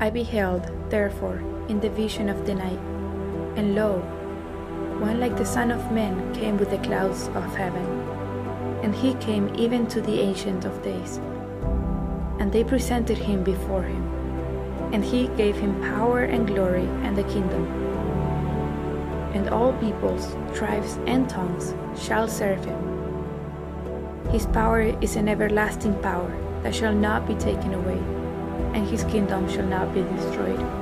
I beheld, therefore, in the vision of the night, and lo, one like the Son of Man came with the clouds of heaven, and he came even to the Ancient of Days. And they presented him before him, and he gave him power and glory and the kingdom. And all peoples, tribes, and tongues shall serve him. His power is an everlasting power that shall not be taken away, and his kingdom shall not be destroyed.